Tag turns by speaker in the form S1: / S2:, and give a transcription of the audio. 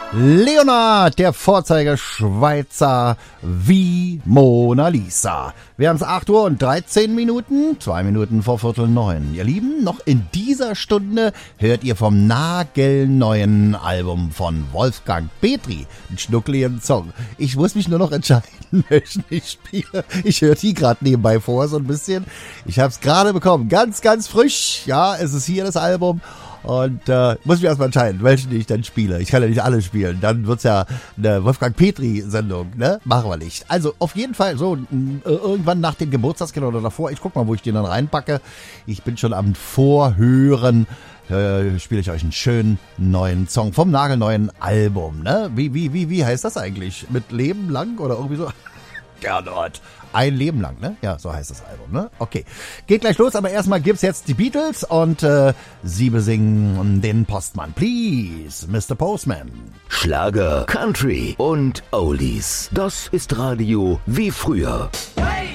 S1: Leonard, der Vorzeigeschweizer wie Mona Lisa. Wir haben es 8:13, 2 Minuten vor 8:45. Ihr Lieben, noch in dieser Stunde hört ihr vom nagelneuen Album von Wolfgang Petri einen schnuckligen Song. Ich muss mich nur noch entscheiden, welchen ich spiele. Ich höre die gerade nebenbei vor, so ein bisschen. Ich habe es gerade bekommen, ganz, ganz frisch. Ja, es ist hier das Album. Und muss mich erstmal entscheiden, welchen ich dann spiele. Ich kann ja nicht alle spielen. Dann wird's ja eine Wolfgang Petri-Sendung, ne? Machen wir nicht. Also auf jeden Fall so irgendwann nach dem Geburtstagskind oder davor. Ich guck mal, wo ich den dann reinpacke. Ich bin schon am Vorhören. Spiele ich euch einen schönen neuen Song vom nagelneuen Album, ne? Wie heißt das eigentlich? Mit Leben lang oder irgendwie so? Gernot. Ein Leben lang, ne? Ja, so heißt das Album, ne? Okay. Geht gleich los, aber erstmal gibt's jetzt die Beatles und sie besingen den Postmann. Please, Mr. Postman.
S2: Schlager, Country und Oldies. Das ist Radio wie früher.
S3: Hey!